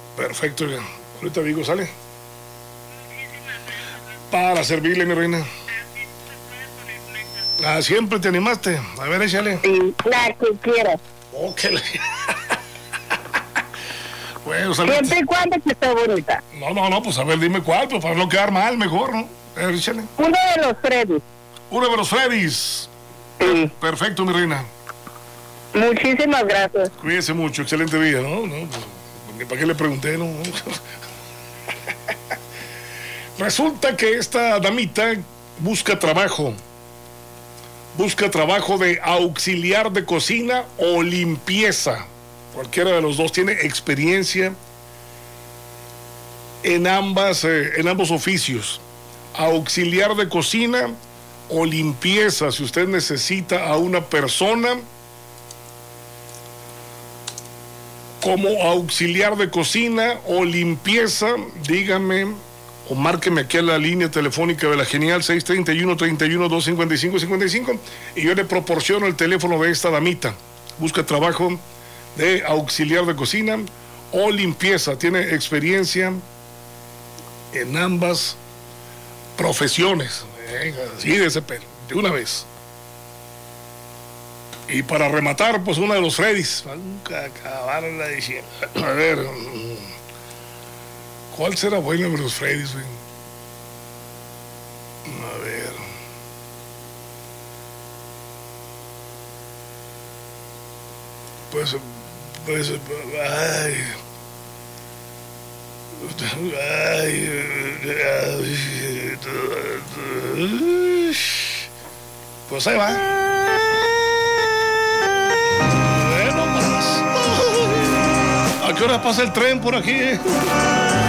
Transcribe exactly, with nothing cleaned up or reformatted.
Perfecto, ya. Ahorita digo, sale. Para servirle, mi reina. Ah, siempre te animaste. A ver, échale. Sí, la que quieras. Oh, que la... Bueno, siempre y cuando que esté bonita. No, no, no, pues a ver, dime cuál, pues para no quedar mal, mejor, ¿no? A ver, échale. Uno de los Freddys. Uno de los Freddys. Sí. Perfecto, mi reina. Muchísimas gracias. Cuídese mucho, excelente día, ¿no? no pues, ¿para qué le pregunté, no? Resulta que esta damita busca trabajo. Busca trabajo de auxiliar de cocina o limpieza. Cualquiera de los dos tiene experiencia en, ambas, eh, en ambos oficios. Auxiliar de cocina o limpieza. Si usted necesita a una persona como auxiliar de cocina o limpieza, dígame o márqueme aquí a la línea telefónica de la Genial seis treinta y uno, treinta y uno, doscientos cincuenta y cinco, cincuenta y cinco y yo le proporciono el teléfono de esta damita. Busca trabajo de auxiliar de cocina o limpieza. Tiene experiencia en ambas profesiones. Venga, así de ese pelo, de una vez. Y para rematar, pues uno de los Freddys. Nunca acabarla diciendo. A ver, ¿cuál será bueno de los Freddys, güey? A ver. Pues, pues, ay. Ay. Pues ahí va. Bueno, pues. ¿A qué hora pasa el tren por aquí?